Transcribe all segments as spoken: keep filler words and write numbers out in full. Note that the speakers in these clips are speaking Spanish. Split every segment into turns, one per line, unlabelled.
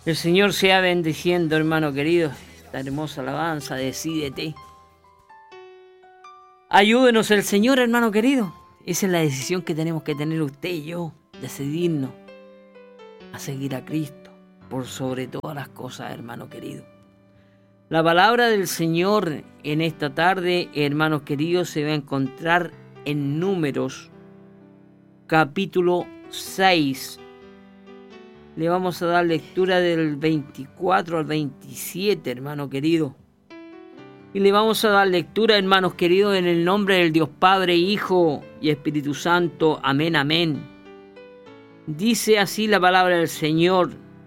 El Señor sea bendiciendo, hermano querido, esta hermosa alabanza, decídete. Ayúdenos el Señor, hermano querido. Esa es la decisión que tenemos que tener usted y yo, decidirnos a seguir a Cristo por sobre todas las cosas, hermano querido. La palabra del Señor en esta tarde, hermanos queridos, se va a encontrar en Números, capítulo seis. Le vamos a dar lectura del veinticuatro al veintisiete, hermano querido. Y le vamos a dar lectura, hermanos queridos, en el nombre del Dios Padre, Hijo y Espíritu Santo. Amén, amén. Dice así la palabra del Señor: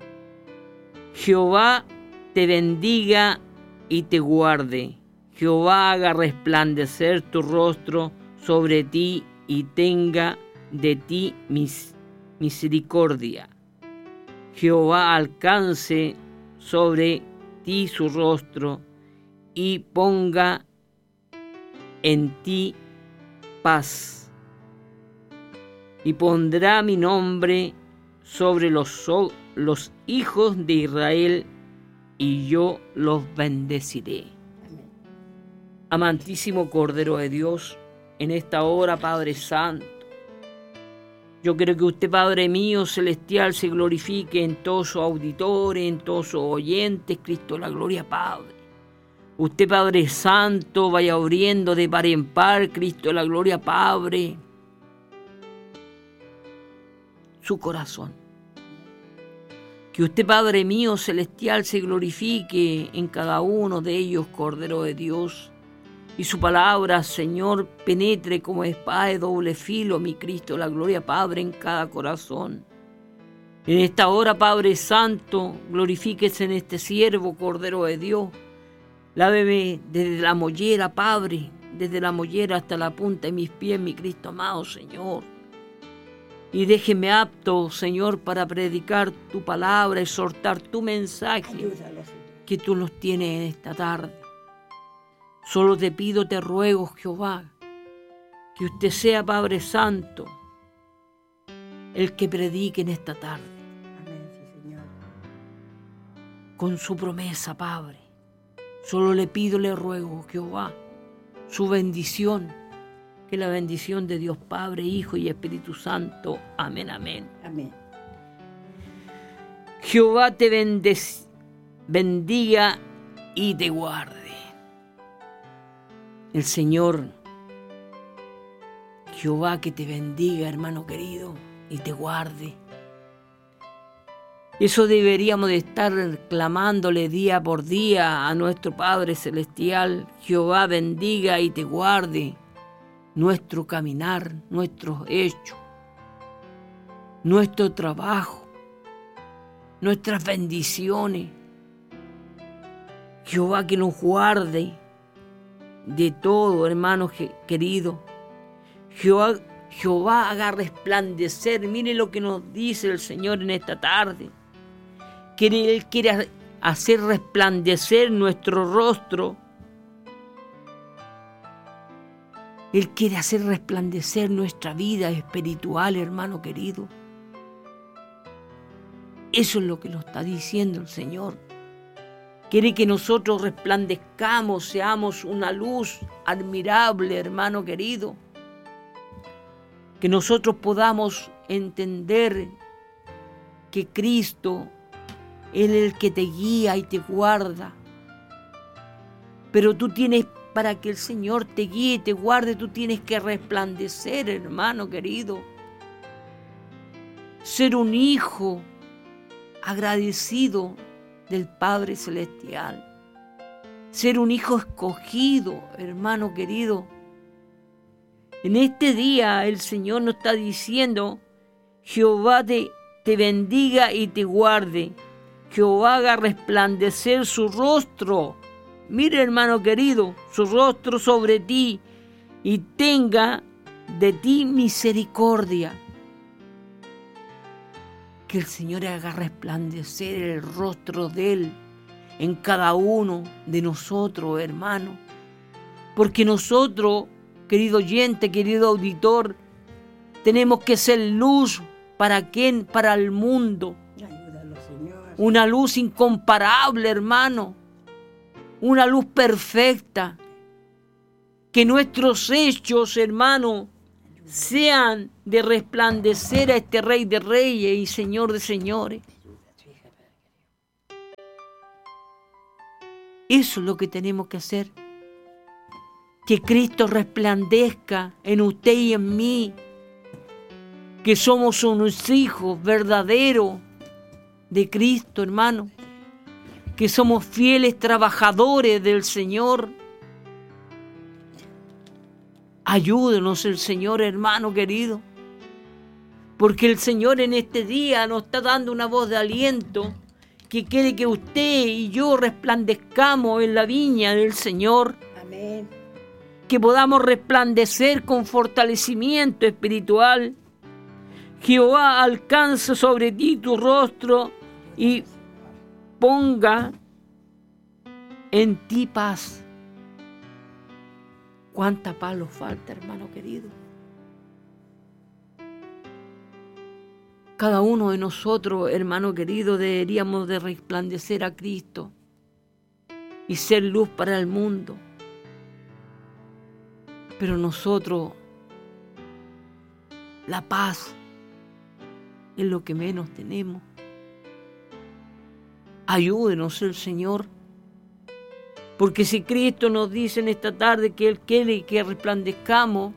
Jehová te bendiga y te guarde. Jehová haga resplandecer tu rostro sobre ti y tenga de ti mis, misericordia. Jehová alcance sobre ti su rostro y ponga en ti paz. Y pondrá mi nombre sobre los, los hijos de Israel y yo los bendeciré. Amén. Amantísimo Cordero de Dios, en esta hora, Padre Santo, yo quiero que usted, Padre mío celestial, se glorifique en todos sus auditores, en todos sus oyentes. Cristo la gloria, Padre. Usted, Padre Santo, vaya abriendo de par en par, Cristo la gloria, Padre, su corazón. Que usted, Padre mío celestial, se glorifique en cada uno de ellos, Cordero de Dios. Y su palabra, Señor, penetre como espada de doble filo, mi Cristo, la gloria, Padre, en cada corazón. En esta hora, Padre Santo, glorifíquese en este siervo, Cordero de Dios. Láveme desde la mollera, Padre, desde la mollera hasta la punta de mis pies, mi Cristo amado, Señor. Y déjeme apto, Señor, para predicar tu palabra, exhortar tu mensaje. Ayúdalo, que tú nos tienes en esta tarde. Solo te pido, te ruego, Jehová, que usted sea, Padre Santo, el que predique en esta tarde.
Amén, sí, Señor.
Con su promesa, Padre. Solo le pido, le ruego, Jehová, su bendición, que la bendición de Dios Padre, Hijo y Espíritu Santo. Amén, amén.
Amén.
Jehová te bendec- bendiga y te guarde. El Señor, Jehová, que te bendiga, hermano querido, y te guarde. Eso deberíamos de estar clamándole día por día a nuestro Padre Celestial. Jehová bendiga y te guarde nuestro caminar, nuestros hechos, nuestro trabajo, nuestras bendiciones. Jehová, que nos guarde de todo, hermano querido. Jehová, Jehová haga resplandecer. Mire lo que nos dice el Señor en esta tarde. Que Él quiere hacer resplandecer nuestro rostro. Él quiere hacer resplandecer nuestra vida espiritual, hermano querido. Eso es lo que nos está diciendo el Señor. Quiere que nosotros resplandezcamos, seamos una luz admirable, hermano querido. Que nosotros podamos entender que Cristo es el que te guía y te guarda. Pero tú tienes, para que el Señor te guíe y te guarde, tú tienes que resplandecer, hermano querido. Ser un hijo agradecido del Padre Celestial. Ser un hijo escogido, hermano querido. En este día el Señor nos está diciendo: Jehová te, te bendiga y te guarde. Jehová haga resplandecer su rostro. Mire, hermano querido, su rostro sobre ti y tenga de ti misericordia. Que el Señor haga resplandecer el rostro de Él en cada uno de nosotros, hermano. Porque nosotros, querido oyente, querido auditor, tenemos que ser luz. ¿Para quién? Para el mundo.
Ayúdalo,
Una luz incomparable, hermano. Una luz perfecta. Que nuestros hechos, hermano, sean de resplandecer a este Rey de Reyes y Señor de Señores. Eso es lo que tenemos que hacer. Que Cristo resplandezca en usted y en mí. Que somos unos hijos verdaderos de Cristo, hermano. Que somos fieles trabajadores del Señor. Ayúdenos el Señor, hermano querido. Porque el Señor en este día nos está dando una voz de aliento que quiere que usted y yo resplandezcamos en la viña del Señor.
Amén.
Que podamos resplandecer con fortalecimiento espiritual. Jehová alcance sobre ti tu rostro y ponga en ti paz. ¿Cuánta paz nos falta, hermano querido? Cada uno de nosotros, hermano querido, deberíamos de resplandecer a Cristo y ser luz para el mundo. Pero nosotros, la paz es lo que menos tenemos. Ayúdenos el Señor. Porque si Cristo nos dice en esta tarde que Él quiere que resplandezcamos,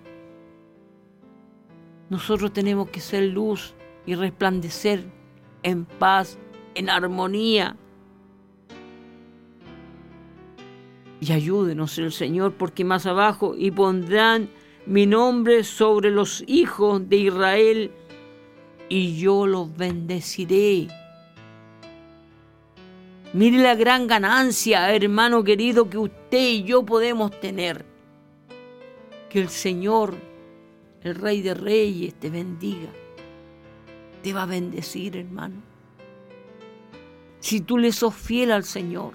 nosotros tenemos que ser luz y resplandecer en paz, en armonía. Y ayúdenos el Señor, porque más abajo, y pondrán mi nombre sobre los hijos de Israel, y yo los bendeciré. Mire la gran ganancia, hermano querido, que usted y yo podemos tener. Que el Señor, el Rey de Reyes, te bendiga. Te va a bendecir, hermano. Si tú le sos fiel al Señor,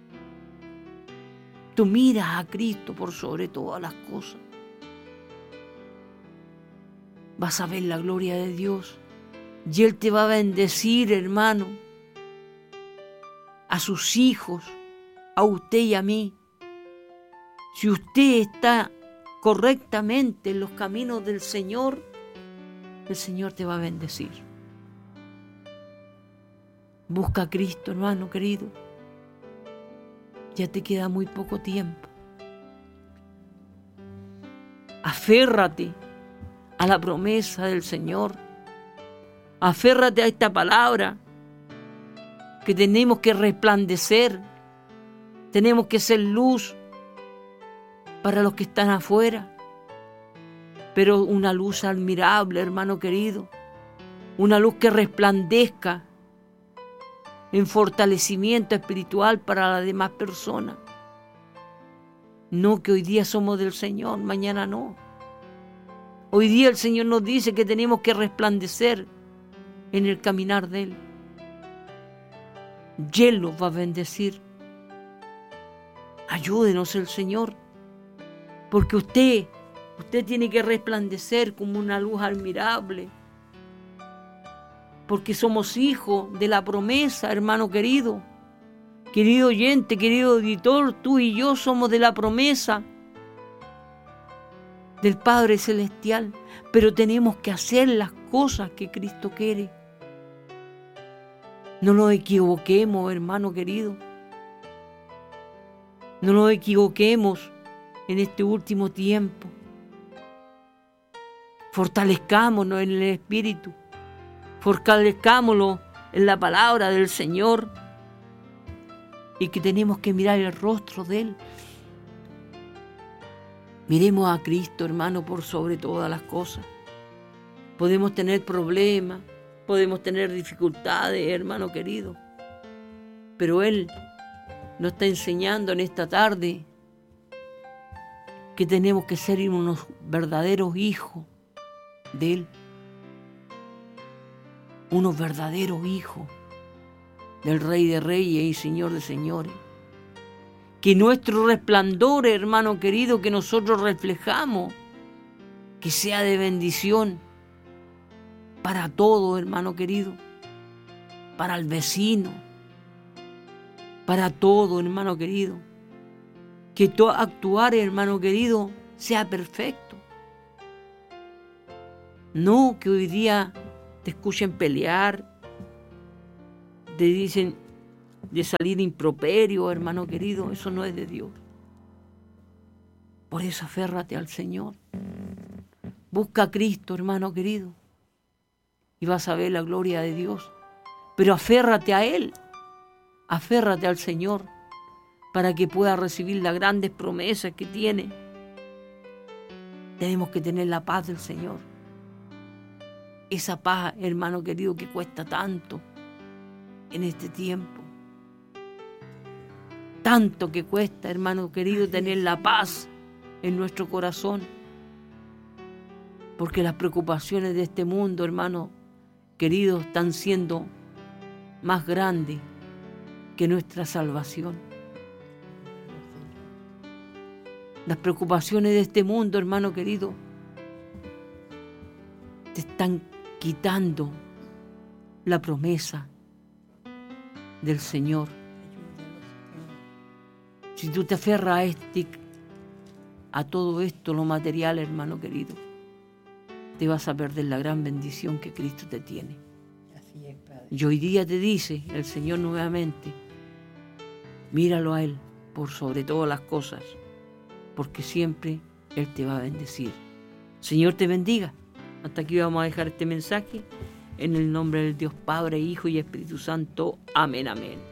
tú miras a Cristo por sobre todas las cosas. Vas a ver la gloria de Dios y Él te va a bendecir, hermano. A sus hijos, a usted y a mí. Si usted está correctamente en los caminos del Señor, el Señor te va a bendecir. Busca a Cristo, hermano querido. Ya te queda muy poco tiempo. Aférrate a la promesa del Señor. Aférrate a esta palabra. Que tenemos que resplandecer, tenemos que ser luz para los que están afuera, pero una luz admirable, hermano querido, una luz que resplandezca en fortalecimiento espiritual para las demás personas. No que hoy día somos del Señor, mañana no. Hoy día el Señor nos dice que tenemos que resplandecer en el caminar de Él. Y Él nos va a bendecir. Ayúdenos el Señor, porque usted, usted tiene que resplandecer como una luz admirable, porque somos hijos de la promesa, hermano querido. Querido oyente, querido auditor, tú y yo somos de la promesa del Padre Celestial, pero tenemos que hacer las cosas que Cristo quiere. No nos equivoquemos, hermano querido. No nos equivoquemos en este último tiempo. Fortalezcámonos en el Espíritu. Fortalezcámonos en la palabra del Señor. Y que tenemos que mirar el rostro de Él. Miremos a Cristo, hermano, por sobre todas las cosas. Podemos tener problemas. Podemos tener dificultades, hermano querido, pero Él nos está enseñando en esta tarde que tenemos que ser unos verdaderos hijos de Él, unos verdaderos hijos del Rey de Reyes y Señor de Señores. Que nuestro resplandor, hermano querido, que nosotros reflejamos, que sea de bendición para todo, hermano querido. para el vecino, para todo, hermano querido. Que tu actuar, hermano querido, sea perfecto. No que hoy día te escuchen pelear, te dicen de salir improperio, hermano querido, eso no es de Dios. Por eso aférrate al Señor. Busca a Cristo, hermano querido, y vas a ver la gloria de Dios. Pero aférrate a Él, aférrate al Señor, para que puedas recibir las grandes promesas que tiene. Tenemos que tener la paz del Señor. Esa paz, hermano querido, que cuesta tanto en este tiempo. Tanto que cuesta, hermano querido, tener la paz en nuestro corazón. Porque las preocupaciones de este mundo, hermano querido, están siendo más grandes que nuestra salvación. Las preocupaciones de este mundo, hermano querido, te están quitando la promesa del Señor. Si tú te aferras a este, a todo esto, lo material, hermano querido, te vas a perder la gran bendición que Cristo te tiene.
Así es, Padre.
Y hoy día te dice el Señor nuevamente, míralo a Él por sobre todas las cosas, porque siempre Él te va a bendecir. Señor te bendiga. Hasta aquí vamos a dejar este mensaje. En el nombre del Dios Padre, Hijo y Espíritu Santo. Amén, amén.